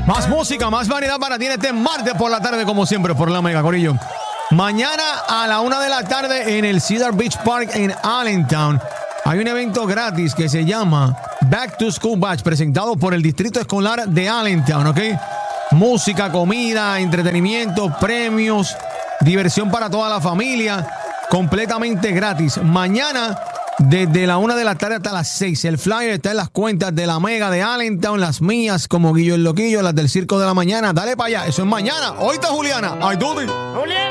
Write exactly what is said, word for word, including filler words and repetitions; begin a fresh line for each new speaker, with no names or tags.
Más música, más variedad para ti en este martes por la tarde, como siempre, por la Mega, corillo. Mañana a la una de la tarde en el Cedar Beach Park en Allentown hay un evento gratis que se llama Back to School Bash, presentado por el Distrito Escolar de Allentown, ¿ok? Música, comida, entretenimiento, premios, diversión para toda la familia, completamente gratis. Mañana, desde la una de la tarde hasta las seis. El flyer está en las cuentas de la Mega de Allentown, las mías como Guillo el Loquillo, las del Circo de la Mañana. Dale para allá, eso es mañana. Ahorita Juliana. Ay, Dudy.
Juliana.